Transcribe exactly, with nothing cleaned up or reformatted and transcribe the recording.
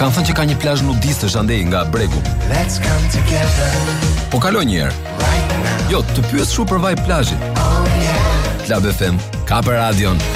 kanë thënë që ka një plazh nudistësh andej nga bregu. Let's come together. Po kaloj një herë. Right now. Jo, të pyes shumë për vaj plazhit. Oh yeah. Club F M, ka për radion.